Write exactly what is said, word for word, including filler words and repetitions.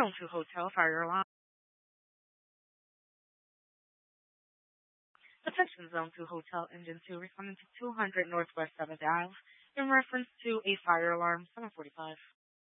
Zone two Hotel Fire Alarm. Attention Zone two Hotel Engine two responding to two hundred Northwest seventh Ave in reference to a fire alarm seven forty-five.